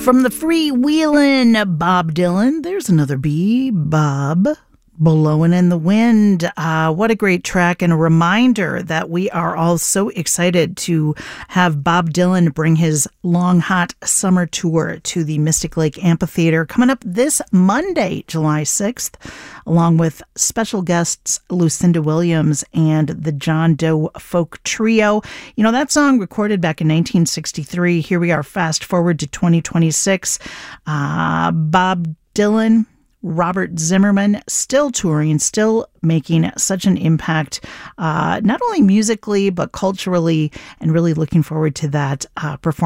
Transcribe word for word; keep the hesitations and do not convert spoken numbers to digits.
From the freewheelin' Bob Dylan, there's another B, Bob. Blowing in the Wind. Uh, what a great track, and a reminder that we are all so excited to have Bob Dylan bring his long, hot summer tour to the Mystic Lake Amphitheater coming up this Monday, July sixth, along with special guests Lucinda Williams and the John Doe Folk Trio. You know, that song recorded back in nineteen sixty-three. Here we are, fast forward to twenty twenty-six. Uh, Bob Dylan, Robert Zimmerman, still touring, still making such an impact, uh, not only musically, but culturally, and really looking forward to that uh, performance.